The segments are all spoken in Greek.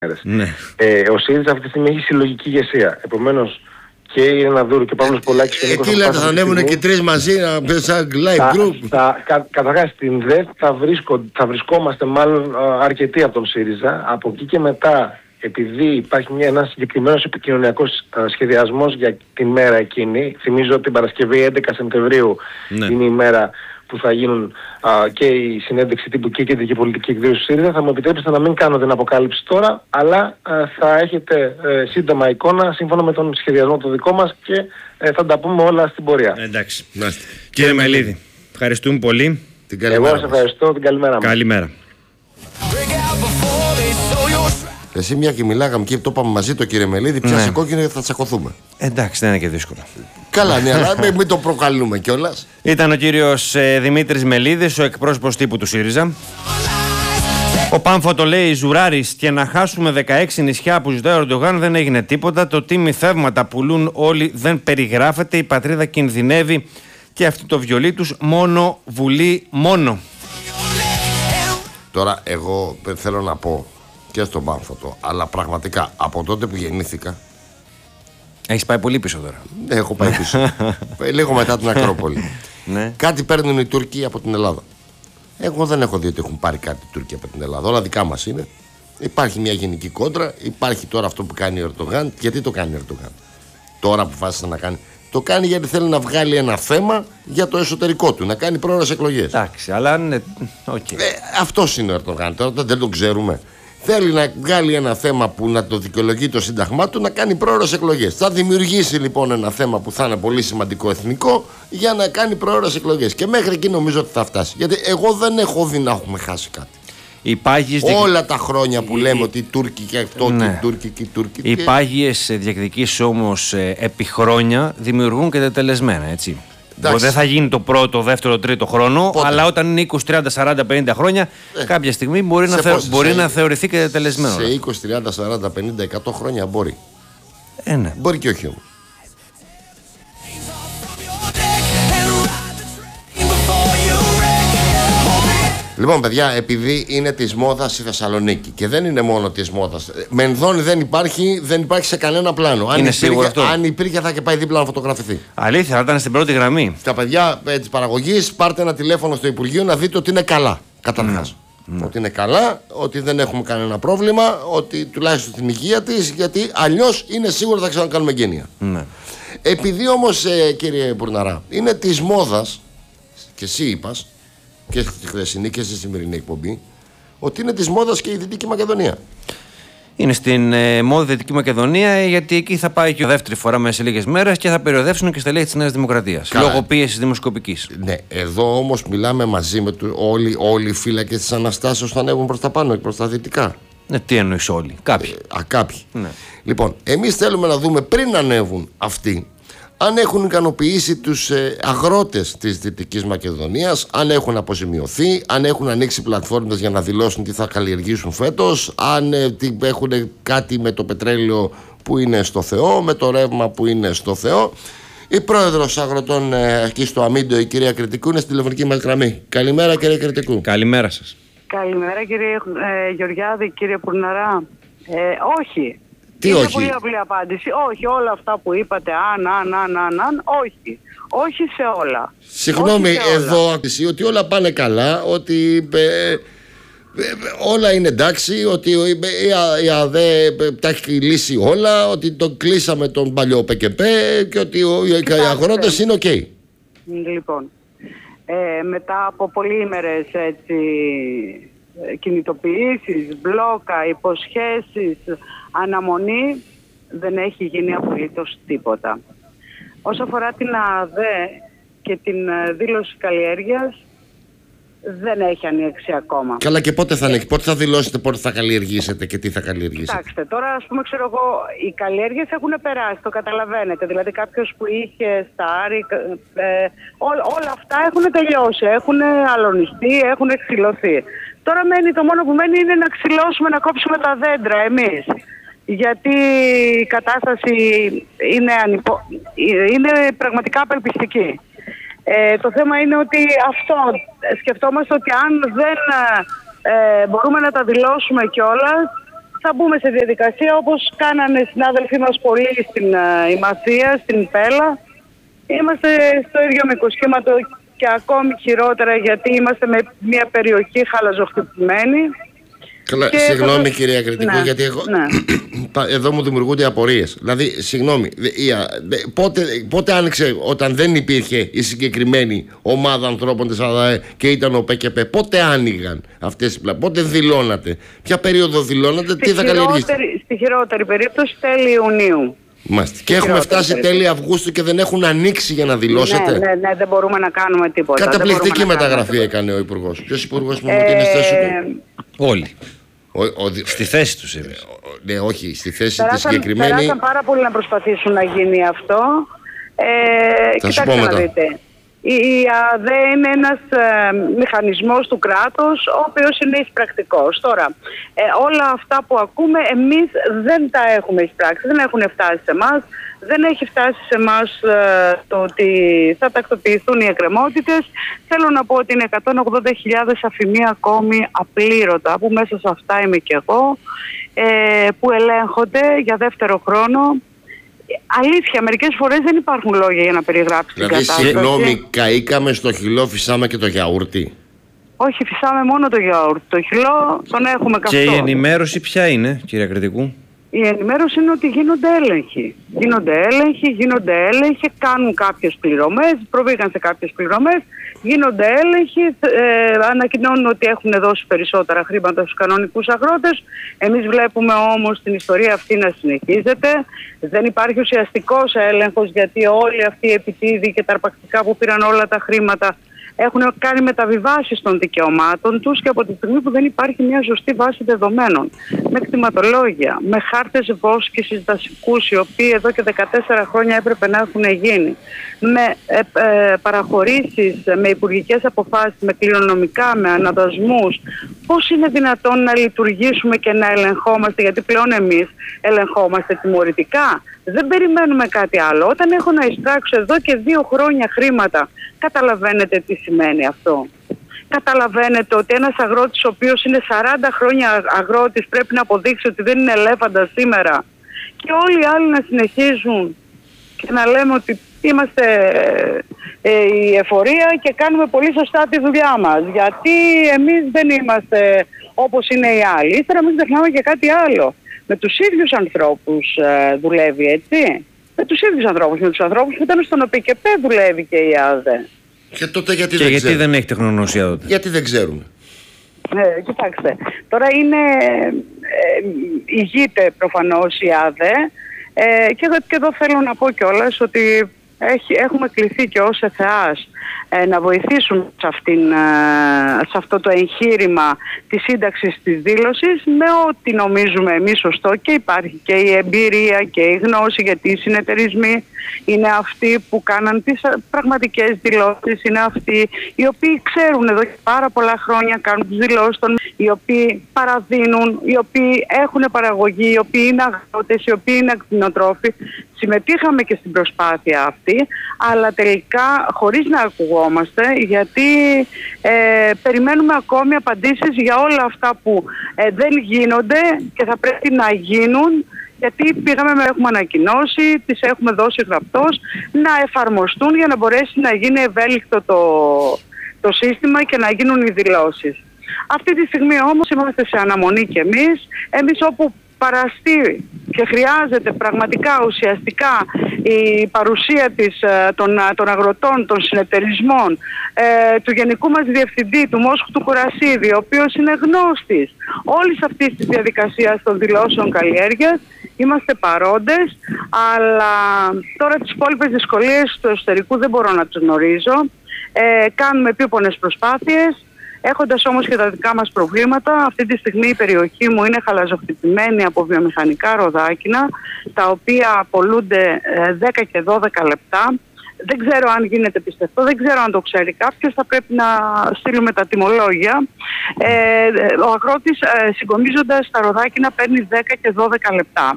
Ναι. Ο ΣΥΡΙΖΑ αυτή τη στιγμή έχει συλλογική ηγεσία. Επομένως και η Ρεναδούρου και ο Παύλος Πολάκης και ο Νίκος. Τι λέτε, θα ανέβουν και οι τρεις μαζί να πει σαν live group? Καταρχάς στην ΔΕΘ θα βρισκόμαστε μάλλον αρκετοί από τον ΣΥΡΙΖΑ. Από εκεί και μετά, επειδή υπάρχει ένας συγκεκριμένος επικοινωνιακός σχεδιασμός για τη μέρα εκείνη, θυμίζω ότι την Παρασκευή 11 Σεπτεμβρίου είναι η μέρα που θα γίνουν και η συνέντευξη τύπου και η κεντρική πολιτική εκδήλωση του ΣΥΡΙΖΑ. Θα μου επιτρέψετε να μην κάνω την αποκάλυψη τώρα, αλλά θα έχετε σύντομα εικόνα σύμφωνα με τον σχεδιασμό το δικό μας και θα τα πούμε όλα στην πορεία. Εντάξει. Κύριε Μελίδη, ευχαριστούμε πολύ. Εγώ σας ευχαριστώ, την καλημέρα μου. Καλημέρα. Εσύ μια και μιλάγαμε και το είπαμε μαζί το κύριε Μελίδη, πιάσε κόκκινο και θα τσακωθούμε. Εντάξει, δεν είναι και δύσκολο. Καλά, ναι, αλλά μην το προκαλούμε κιόλας. Ήταν ο κύριος Δημήτρης Μελίδης, ο εκπρόσωπος τύπου του ΣΥΡΙΖΑ. Ο Πάμφο το λέει Ζουράρης, και να χάσουμε 16 νησιά που ζητάει ο Ερντογάν δεν έγινε τίποτα. Το τι μυθεύματα πουλούν όλοι δεν περιγράφεται. Η πατρίδα κινδυνεύει και αυτό το βιολί τους. Μόνο Βουλή, μόνο. Τώρα εγώ θέλω να πω και στον Πάμφωτο, αλλά πραγματικά από τότε που γεννήθηκα. Έχεις πάει πολύ πίσω τώρα. Έχω πάει πίσω. Λίγο μετά την Ακρόπολη. Ναι. Κάτι παίρνουν οι Τούρκοι από την Ελλάδα. Εγώ δεν έχω δει ότι έχουν πάρει κάτι οι Τούρκοι από την Ελλάδα. Όλα δικά μας είναι. Υπάρχει μια γενική κόντρα. Υπάρχει τώρα αυτό που κάνει ο Ερντογάν. Γιατί το κάνει ο Ερντογάν? Τώρα αποφάσισε να κάνει. Το κάνει γιατί θέλει να βγάλει ένα θέμα για το εσωτερικό του. Να κάνει πρόορες εκλογές. Εντάξει, αλλά ναι. Okay. Αυτός είναι ο Ερντογάν. Τώρα δεν τον ξέρουμε. Θέλει να βγάλει ένα θέμα που να το δικαιολογεί το σύνταγμά του, να κάνει πρόορες εκλογές. Θα δημιουργήσει λοιπόν ένα θέμα που θα είναι πολύ σημαντικό εθνικό για να κάνει πρόορες εκλογές. Και μέχρι εκεί νομίζω ότι θα φτάσει. Γιατί εγώ δεν έχω δει να έχουμε χάσει κάτι. Όλα τα χρόνια που λέμε ότι οι Τούρκοι και αυτό και οι Τούρκοι και οι Τούρκοι. Οι πάγιες διεκδικήσεις όμως επί χρόνια δημιουργούν και τετελεσμένα, έτσι. Δεν θα γίνει το πρώτο, δεύτερο, τρίτο χρόνο, πότε? Αλλά όταν είναι 20, 30, 40, 50 χρόνια, κάποια στιγμή μπορεί να θεωρηθεί και τελεσμένο. Σε 20, 30, 40, 50, 100 χρόνια μπορεί. Ναι. Μπορεί και όχι όμως. Λοιπόν, παιδιά, επειδή είναι της μόδας η Θεσσαλονίκη και δεν είναι μόνο της μόδας. Μενδώνη δεν υπάρχει σε κανένα πλάνο. Αν υπήρχε, θα είχε πάει δίπλα να φωτογραφηθεί. Αλήθεια, θα ήταν στην πρώτη γραμμή. Τα παιδιά της παραγωγής, πάρτε ένα τηλέφωνο στο Υπουργείο να δείτε ότι είναι καλά. Καταρχάς. Ότι είναι καλά, ότι δεν έχουμε κανένα πρόβλημα, ότι τουλάχιστον την υγεία της, γιατί αλλιώς είναι σίγουρο θα ξανακάνουμε εγγένεια. Επειδή όμως, κύριε Πουρναρά, είναι της μόδας, και εσύ είπας, και στη χθεσινή και στη σημερινή εκπομπή, ότι είναι της μόδας και η Δυτική Μακεδονία. Είναι στην μόδα Δυτική Μακεδονία, γιατί εκεί θα πάει και δεύτερη φορά μέσα σε λίγες μέρες και θα περιοδεύσουν και στα στελέχη της Νέας Δημοκρατίας. Λόγω πίεσης δημοσκοπικής. Ναι, εδώ όμως μιλάμε μαζί με όλοι οι φύλακες της Αναστάσεως θα ανέβουν προς τα πάνω και προς τα δυτικά. Τι εννοείς όλοι? Κάποιοι. Κάποιοι. Ναι. Λοιπόν, εμείς θέλουμε να δούμε πριν ανέβουν αυτοί, αν έχουν ικανοποιήσει τους αγρότες της Δυτικής Μακεδονίας, αν έχουν αποζημιωθεί, αν έχουν ανοίξει πλατφόρμες για να δηλώσουν τι θα καλλιεργήσουν φέτος, αν έχουν κάτι με το πετρέλαιο που είναι στο Θεό, με το ρεύμα που είναι στο Θεό. Η πρόεδρος αγροτών εκεί στο Αμίντο, η κυρία Κρητικού, είναι στη τηλεφωνική μας γραμμή. Καλημέρα, κύριε Κρητικού. Καλημέρα σας. Καλημέρα, κύριε Γεωργιάδη, κύριε Πουρναρά. Όχι. Τι είναι όχι? πολύ απλή απάντηση. Όχι, όλα αυτά που είπατε, αν, όχι. Όχι σε όλα. Συγγνώμη, εδώ ότι όλα πάνε καλά, ότι όλα είναι εντάξει, ότι η ΑΔΕ τα έχει λύσει όλα, ότι το κλείσαμε τον παλιό ΠΚΠ και ότι οι αγρότες είναι οκ. Λοιπόν, μετά από πολύμερες κινητοποιήσεις, μπλόκα, υποσχέσεις, αναμονή, δεν έχει γίνει απολύτως τίποτα. Όσο αφορά την ΑΔΕ και την δήλωση καλλιέργειας, δεν έχει ανοίξει ακόμα. Καλά, και πότε θα ανοίξει, πότε θα δηλώσετε, πότε θα καλλιεργήσετε και τι θα καλλιεργήσετε? Κοιτάξτε, τώρα ας πούμε, ξέρω εγώ, οι καλλιέργειες έχουν περάσει, το καταλαβαίνετε. Δηλαδή κάποιος που είχε στα Άρη, όλα αυτά έχουν τελειώσει, έχουν αλωνιστεί, έχουν ξυλωθεί. Τώρα το μόνο που μένει είναι να ξυλώσουμε, να κόψουμε τα δέντρα εμείς. Γιατί η κατάσταση είναι πραγματικά απελπιστική. Το θέμα είναι ότι σκεφτόμαστε ότι αν δεν μπορούμε να τα δηλώσουμε κιόλας, θα μπούμε σε διαδικασία όπως κάνανε οι συνάδελφοί μας πολλοί στην Ημαθία, στην Πέλα. Είμαστε στο ίδιο μικροσχήματο και ακόμη χειρότερα, γιατί είμαστε με μια περιοχή χαλαζοχτυπημένη. Συγγνώμη κυρία Κρητικού, ναι, γιατί εγώ εδώ μου δημιουργούνται απορίες. Δηλαδή, συγγνώμη, πότε άνοιξε, όταν δεν υπήρχε η συγκεκριμένη ομάδα ανθρώπων της ΑΔΑΕ και ήταν ο ΠΚΠ, πότε άνοιγαν αυτές οι πλατφόρμες, πότε δηλώνατε, ποια περίοδο δηλώνατε, τι θα καλλιεργήσετε? Στη χειρότερη περίπτωση τέλη Ιουνίου. Μάλιστα. Και έχουμε φτάσει τέλη Αυγούστου και δεν έχουν ανοίξει για να δηλώσετε. Ναι, δεν μπορούμε να κάνουμε τίποτα. Καταπληκτική μεταγραφή έκανε ο Υπουργός. Ποιος Υπουργός μου είναι στη θέση του? Όλοι. Στη θέση τους εμείς. Ναι, όχι, στη θέση τη συγκεκριμένη. Περάσαν πάρα πολύ να προσπαθήσουν να γίνει αυτό. Κοιτάξτε να δείτε. Η ΑΔΕ είναι ένας μηχανισμός του κράτους, ο οποίος είναι εισπρακτικός. Τώρα, όλα αυτά που ακούμε εμείς δεν τα έχουμε εισπράξει, δεν έχουν φτάσει σε εμάς. Δεν έχει φτάσει σε εμάς το ότι θα τακτοποιηθούν οι εκκρεμότητες. Θέλω να πω ότι είναι 180.000 αφημία ακόμη απλήρωτα, που μέσα σε αυτά είμαι και εγώ, που ελέγχονται για δεύτερο χρόνο. Αλήθεια, μερικές φορές δεν υπάρχουν λόγια για να περιγράψει την κατάσταση. Συγγνώμη, καήκαμε στο χυλό, φυσάμε και το γιαούρτι? Όχι, φυσάμε μόνο το γιαούρτι. Το χυλό τον έχουμε καυτό. Και η ενημέρωση ποια είναι, κυρία Κρητικού? Η ενημέρωση είναι ότι γίνονται έλεγχοι. Γίνονται έλεγχοι, κάνουν κάποιες πληρωμές, προβήκαν σε κάποιες πληρωμές, γίνονται έλεγχοι, ανακοινώνουν ότι έχουν δώσει περισσότερα χρήματα στους κανονικούς αγρότες. Εμείς βλέπουμε όμως την ιστορία αυτή να συνεχίζεται. Δεν υπάρχει ουσιαστικός έλεγχος, γιατί όλοι αυτοί οι επιτίδοι και τα αρπακτικά που πήραν όλα τα χρήματα έχουν κάνει μεταβιβάσεις των δικαιωμάτων τους, και από τη στιγμή που δεν υπάρχει μια σωστή βάση δεδομένων, με κτηματολόγια, με χάρτες βόσκησης δασικούς, οι οποίοι εδώ και 14 χρόνια έπρεπε να έχουν γίνει, με παραχωρήσεις, με υπουργικές αποφάσεις, με κληρονομικά, με αναδασμούς, πώς είναι δυνατόν να λειτουργήσουμε και να ελεγχόμαστε? Γιατί πλέον εμείς ελεγχόμαστε τιμωρητικά. Δεν περιμένουμε κάτι άλλο. Όταν έχω να εισπράξω εδώ και 2 χρόνια χρήματα, καταλαβαίνετε τι σημαίνει αυτό? Καταλαβαίνετε ότι ένας αγρότης, ο οποίος είναι 40 χρόνια αγρότης, πρέπει να αποδείξει ότι δεν είναι ελέφαντα σήμερα, και όλοι οι άλλοι να συνεχίζουν και να λέμε ότι είμαστε η εφορία και κάνουμε πολύ σωστά τη δουλειά μας, γιατί εμείς δεν είμαστε όπως είναι οι άλλοι. Ύστερα μην ξεχνάμε και κάτι άλλο. Με τους ίδιους ανθρώπους δουλεύει, έτσι. Με τους ίδιους ανθρώπους, με τους ανθρώπους που ήταν στον ΟΠΚΠ δουλεύει και η ΑΔΕ. Και τότε γιατί δεν έχει τεχνογνωσία τότε? Γιατί δεν ξέρουν? Κοιτάξτε, τώρα ηγείται προφανώς η ΑΔΕ, και εδώ θέλω να πω κιόλας ότι έχουμε κληθεί και ως ΕΘΕΑΣ να βοηθήσουν σε αυτό το εγχείρημα της σύνταξης της δήλωσης με ό,τι νομίζουμε εμείς σωστό, και υπάρχει και η εμπειρία και η γνώση, γιατί οι συνεταιρισμοί είναι αυτοί που κάναν τις πραγματικές δηλώσεις, είναι αυτοί οι οποίοι ξέρουν εδώ και πάρα πολλά χρόνια, κάνουν τις δηλώσεις των, οι οποίοι παραδίνουν, οι οποίοι έχουν παραγωγή, οι οποίοι είναι αγρότες, οι οποίοι είναι ακτινοτρόφοι. Συμμετείχαμε και στην προσπάθεια αυτή, αλλά τελικά χωρίς να ακουγόμαστε, γιατί περιμένουμε ακόμη απαντήσεις για όλα αυτά που δεν γίνονται και θα πρέπει να γίνουν, γιατί έχουμε ανακοινώσει, τις έχουμε δώσει γραπτός, να εφαρμοστούν για να μπορέσει να γίνει ευέλικτο το σύστημα και να γίνουν οι δηλώσεις. Αυτή τη στιγμή όμως είμαστε σε αναμονή και εμείς όπου παραστεί και χρειάζεται πραγματικά ουσιαστικά η παρουσία των αγροτών, των συνεταιρισμών, του γενικού μας διευθυντή, του Μόσχου του Κουρασίδη, ο οποίος είναι γνώστης όλης αυτής της διαδικασίας των δηλώσεων καλλιέργειας. Είμαστε παρόντες, αλλά τώρα τις υπόλοιπες δυσκολίες του εσωτερικού δεν μπορώ να τις γνωρίζω. Κάνουμε επίπονες προσπάθειες. Έχοντας όμως και τα δικά μας προβλήματα, αυτή τη στιγμή η περιοχή μου είναι χαλαζοχτυπημένη από βιομηχανικά ροδάκινα, τα οποία απολούνται 10 και 12 λεπτά. Δεν ξέρω αν γίνεται πιστευτό, δεν ξέρω αν το ξέρει κάποιος, θα πρέπει να στείλουμε τα τιμολόγια. Ο αγρότης συγκομίζοντας τα ροδάκινα παίρνει 10 και 12 λεπτά.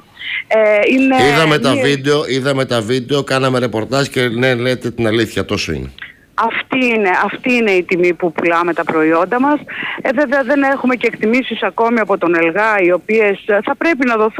Είδαμε τα βίντεο, κάναμε ρεπορτάζ και ναι, λέτε την αλήθεια, τόσο είναι. Αυτή είναι η τιμή που πουλάμε τα προϊόντα μας. Βέβαια δεν έχουμε και εκτιμήσεις ακόμη από τον ΕΛΓΑ, οι οποίες θα πρέπει να δοθούν